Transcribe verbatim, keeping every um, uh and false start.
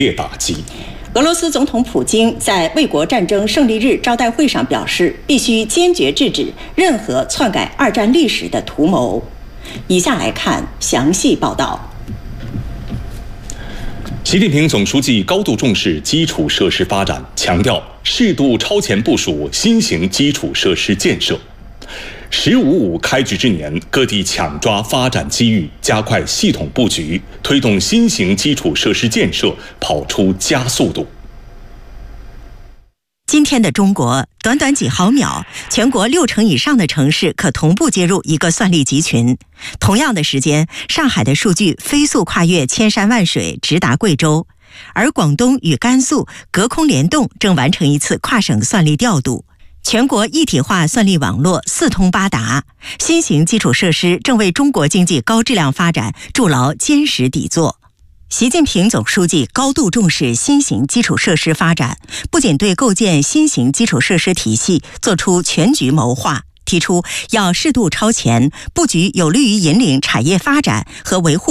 烈打击。 俄罗斯总统普京在卫国战争胜利日招待会上表示，必须坚决制止任何篡改二战历史的图谋。以下来看详细报道。 习近平总书记高度重视基础设施发展，强调适度超前部署新型基础设施建设。十五五开局之年，各地抢抓发展机遇，加快系统布局，推动新型基础设施建设跑出加速度。 今天的中国，短短几毫秒，全国六成以上的城市可同步接入一个算力集群。同样的时间，上海的数据飞速跨越千山万水，直达贵州，而广东与甘肃隔空联动，正完成一次跨省算力调度。全国一体化算力网络四通八达，新型基础设施正为中国经济高质量发展筑牢坚实底座。习近平总书记高度重视新型基础设施发展，不仅对构建新型基础设施体系作出全局谋划，提出要适度超前布局，有利于引领产业发展和维护